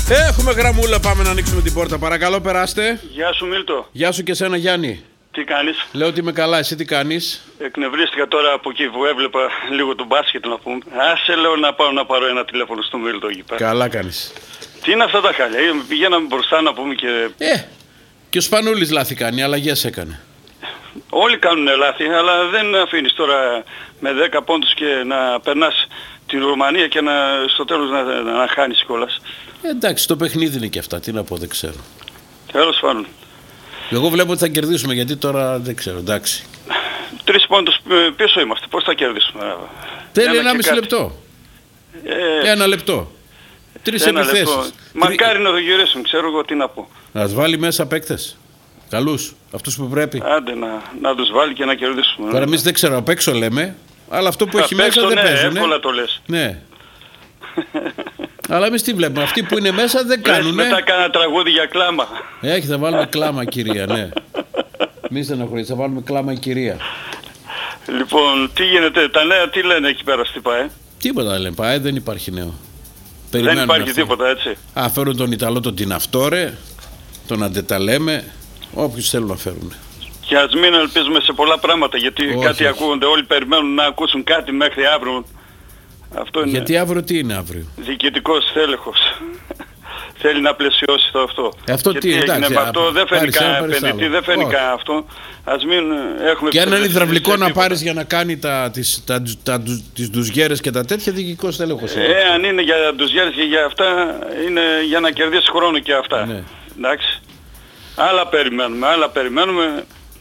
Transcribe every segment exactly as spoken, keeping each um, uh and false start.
Έχουμε γραμμούλα, πάμε να ανοίξουμε την πόρτα. Παρακαλώ, περάστε. Γεια σου, Μίλτο. Γεια σου και σένα, Γιάννη. Τι κάνεις? Λέω ότι είμαι καλά, εσύ τι κάνεις? Εκνευρίστηκα τώρα από εκεί που έβλεπα λίγο τον μπάσκετ να πούμε. Άσε, λέω να πάω να πάρω ένα τηλέφωνο στο Μίλτο εκεί πέρα. Καλά κάνεις. Τι είναι αυτά τα χάλια? Πηγαίναμε μπροστά να πούμε και... Ε, και ο Σπανούλης λάθη κάνει, αλλαγές έκανε. Όλοι κάνουν λάθη, αλλά δεν αφήνεις τώρα με δέκα πόντους και να περνάς την Ρουμανία και να, στο τέλος να, να, να χάνεις κιόλας. Ε, εντάξει, το παιχνίδι είναι και αυτά, τι να πω, δεν ξέρω. Τέλος πάντων. Εγώ βλέπω ότι θα κερδίσουμε, γιατί τώρα δεν ξέρω, εντάξει. Τρεις πόντους πίσω είμαστε, πώς θα κερδίσουμε? Θέλει ένα μισή λεπτό. Ε, ένα λεπτό. Τρεις επιθέσεις. Μακάρι να το γυρίσουν, ξέρω εγώ τι να πω. Να τους βάλει μέσα παίκτες. Καλούς, αυτούς που πρέπει. Άντε να, να τους βάλει και να κερδίσουμε. Τώρα εμείς δεν ξέρω, απ' έξω λέμε, αλλά αυτό που έχει μέσα δεν ναι, παίζουν. Εύκολα το λες. Ναι. Αλλά εμείς τι βλέπουμε, αυτοί που είναι μέσα δεν κάνουν. Μετά κάνα τραγούδι για κλάμα. Έχει, θα βάλουμε κλάμα, κυρία, ναι. Μη στενοχωρείς, θα βάλουμε κλάμα, κυρία. Λοιπόν, τι γίνεται, τα νέα τι λένε εκεί πέρα στη ΠΑΕ? Τίποτα δεν λένε, ΠΑΕ δεν υπάρχει νέο. Δεν υπάρχει αυτό. Τίποτα, έτσι. Α, φέρουν τον Ιταλό τον Τιναυτόρε, τον Αντεταλέμε, όποιους θέλουν να φέρουν. Και ας μην ελπίζουμε σε πολλά πράγματα, γιατί όχι, κάτι όχι. ακούγονται, όλοι περιμένουν να ακούσουν κάτι μέχρι αύριο. Αυτό είναι. Γιατί αύριο τι είναι αύριο? Διοικητικός τέλεχος. Θέλει να πλαισιώσει το αυτό. Αυτό και τι, τι εντάξει, με αυτό δεν φέρνει κανένα επενδυτή, δεν φέρνει κανένα αυτό. Ας μην έχουμε... Και αν είναι υδραυλικό να πάρεις για να κάνει τα, τις, τα, τα, τις ντουζιέρες και τα τέτοια, διοικητικός τέλεχος. Ε, αν είναι για ντουζιέρες και για αυτά, είναι για να κερδίσει χρόνο και αυτά. Ναι. Εντάξει. Άλλα περιμένουμε, άλλα περιμένουμε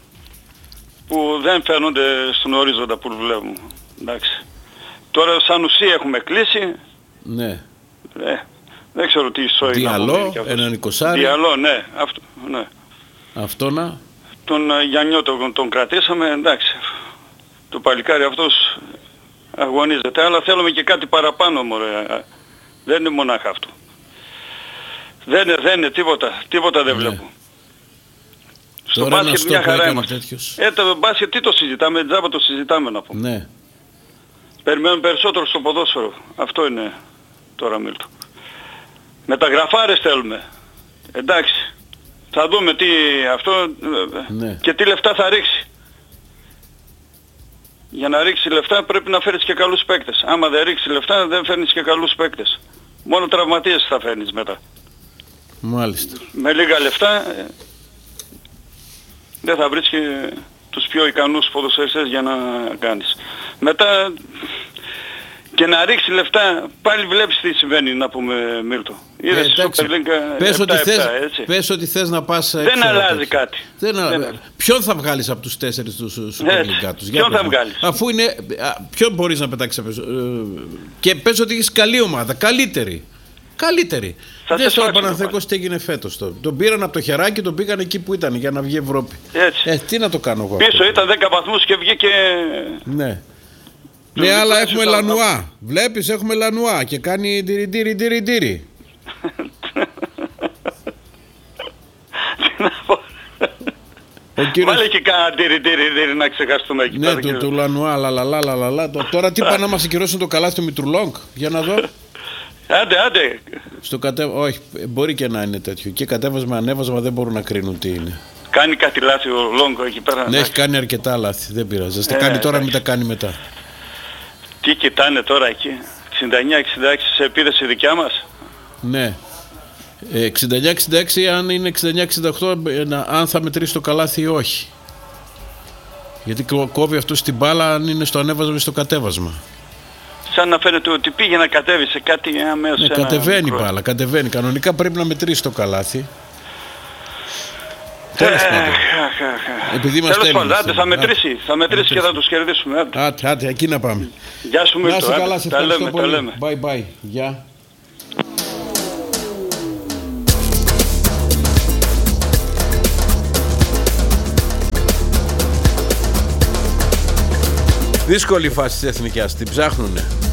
που δεν φαίνονται στον ορίζοντα που βλέπουμε. Εντάξει. Τώρα σαν ουσία έχουμε κλείσει. Ναι. Ε, δεν ξέρω τι σόι. Διαλό, έναν εικοσάρι. Διαλό, ναι. Αυτό, ναι. Αυτό να. Τον uh, Γιαννιό τον, τον κρατήσαμε, εντάξει. Το παλικάρι αυτός αγωνίζεται, αλλά θέλουμε και κάτι παραπάνω, μωρέ. Δεν είναι μονάχα αυτό. Δεν είναι, δεν είναι τίποτα, τίποτα δεν ναι. βλέπω. Στο τώρα μπάσκετ μια χαρά είμαστε. Ε, το μπάσκετ τι το συζητάμε, τζάμπα το συζητάμε να πούμε. Ναι. Περιμένουμε περισσότερο στο ποδόσφαιρο. Αυτό είναι τώρα, Μίλτο. Μεταγραφάρες θέλουμε. Εντάξει. Θα δούμε τι αυτό ναι. και τι λεφτά θα ρίξει. Για να ρίξει λεφτά πρέπει να φέρεις και καλούς παίκτες. Άμα δεν ρίξει λεφτά δεν φέρνεις και καλούς παίκτες. Μόνο τραυματίες θα φέρνεις μετά. Μάλιστα. Με λίγα λεφτά ε, δεν θα βρεις και τους πιο ικανούς ποδοσφαιριστές για να κάνεις. Μετά και να ρίξει λεφτά, πάλι βλέπεις τι συμβαίνει να πούμε, Μίλτο. Είδες ε, Super League πες, ότι θες, έτσι. πες ότι θες να πας... Δεν αλλάζει έτσι. Κάτι. Δεν δεν α... Ποιον θα βγάλεις από τους τέσσερις του Super League τους? Ποιον θα βγάλεις? Αφού είναι... Ποιον μπορείς να πετάξεις απ' και πες ότι έχεις καλή ομάδα, καλύτερη. Καλύτερη. Δεν στο Παναθηναϊκός τι έγινε φέτος. Το. Τον πήραν από το χεράκι, τον πήγαν εκεί που ήταν για να βγει Ευρώπη. Έτσι. Ε, τι να το κάνω εγώ? Πίσω αυτό. Ήταν δέκα βαθμούς και βγήκε... Ναι. Ναι, αλλά έχουμε Λανουά. Βλέπεις, έχουμε Λανουά και κάνει ντύρι ντύρι ντύρι ντύρι. Βάλε και κάνα ντύρι ντύρι ντύρι να ξεχαστούμε εκεί. Ναι, του, του Λανουά, λαλαλα, λαλαλα. Τώρα τι πάνε να μας ακυρώσουν το καλάθι του Μητρουλόγκ? Για να δω. Άντε, άντε. Στο κατε... Όχι, μπορεί και να είναι τέτοιο. Και κατέβασμα, ανέβασμα δεν μπορούν να κρίνουν τι είναι. Κάνει κάτι λάθη ο Λόγκο εκεί πέρα. Ναι, έχει κάνει αρκετά λάθη. Δεν πειράζει. Θα τα κάνει τώρα, μην τα κάνει μετά. Τι κοιτάνε τώρα εκεί? εξήντα εννιά εξήντα έξι σε επίδεση δικιά μας. Ναι. εξήντα εννιά εξήντα έξι αν είναι εξήντα εννιά εξήντα οκτώ, αν θα μετρήσει το καλάθι ή όχι. Γιατί κόβει αυτό στην μπάλα αν είναι στο ανέβασμα ή στο κατέβασμα. Σαν να φαίνεται ότι πήγε να κατέβει σε κάτι αμέσως. Ναι, κατεβαίνει η μπάλα, κατεβαίνει. Κανονικά πρέπει να μετρήσει το καλάθι. Τέλος πάντων. Επειδή μας τέλος πάντων, άντε, θα μετρήσει, θα μετρήσει και θα τους κερδίσουμε. Άντε, άντε, άντε, εκεί να πάμε. Γεια σου Μίλτο. Να είσαι καλά, σε ευχαριστώ λέμε, πολύ. Bye bye. Γεια. Δύσκολη φάση της εθνικιάς, την ψάχνουνε.